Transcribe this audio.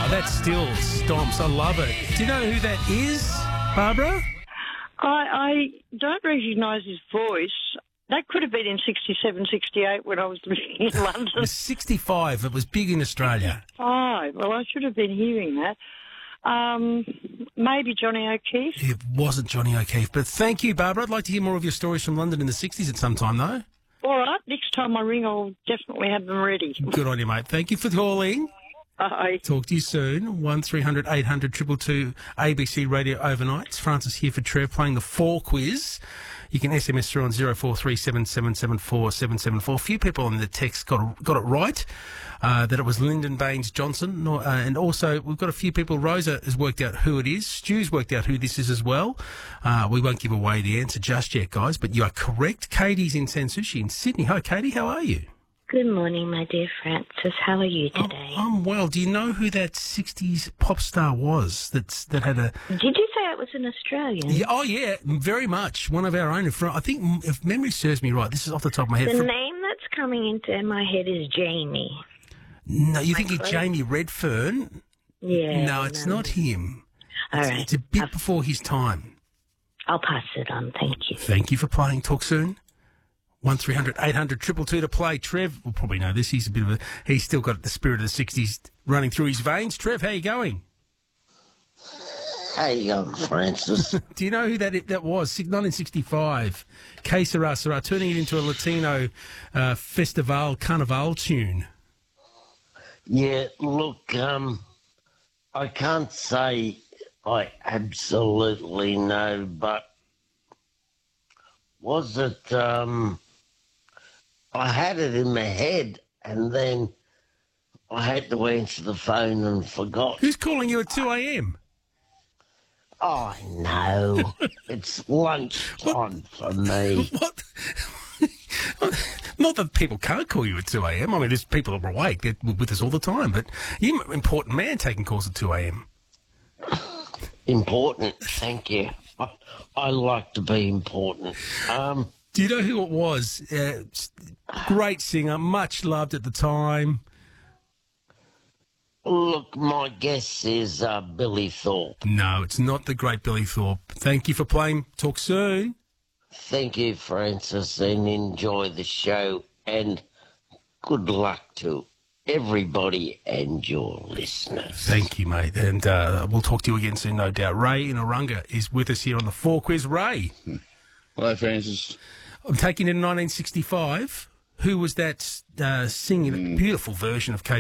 Oh, that still stomps. I love it. Do you know who that is, Barbara? I don't recognise his voice. That could have been in 67, 68 when I was living in London. It was 65. It was big in Australia. Oh, well, I should have been hearing that. Maybe Johnny O'Keefe. It wasn't Johnny O'Keefe, but thank you, Barbara. I'd like to hear more of your stories from London in the 60s at some time, though. All right, next time I ring, I'll definitely have them ready. Good on you, mate. Thank you for calling. Bye. Talk to you soon. 1300 800 222 ABC Radio Overnight. It's Francis here for Trev playing the 4 quiz. You can SMS through on 0437 774 774. A few people on the text got it right, that it was Lyndon Baines Johnson. And also, we've got a few people. Rosa has worked out who it is. Stu's worked out who this is as well. We won't give away the answer just yet, guys, but you are correct. Katie's in Sanssouci in Sydney. Hi, Katie. How are you? Good morning, my dear Francis. How are you today? I'm well. Do you know who that 60s pop star was that had a... Did you say it was an Australian? Yeah, oh, yeah, very much. One of our own. I think, if memory serves me right, this is off the top of my head. The name that's coming into my head is Jamie. No, you think it's Jamie Redfern? Yeah. No, it's not him. All right. It's a bit before his time. I'll pass it on. Thank you. Thank you for playing. Talk soon. 1300 800 222 to play. Trev will probably know this. He's still got the spirit of the 60s running through his veins. Trev, how you going? How you going, Francis? Do you know who that was? 1965. Que Sera Sera, turning it into a Latino festival carnival tune. Yeah, look, I can't say I absolutely know, but was it, I had it in my head and then I had to answer the phone and forgot. Who's calling you at 2 a.m.? Oh, no. It's lunchtime for me. What? Not that people can't call you at 2 a.m. I mean, there's people that are awake. They're with us all the time. But you're an important man taking calls at 2 a.m. Important, thank you. I like to be important. Do you know who it was? Great singer, much loved at the time. Look, my guess is Billy Thorpe. No, it's not the great Billy Thorpe. Thank you for playing. Talk soon. Thank you, Francis, and enjoy the show, and good luck to everybody and your listeners. Thank you, mate, and we'll talk to you again soon, no doubt. Ray in Orunga is with us here on the 4 quiz. Ray. Hello, Francis. I'm taking in 1965. Who was that singing a beautiful version of Que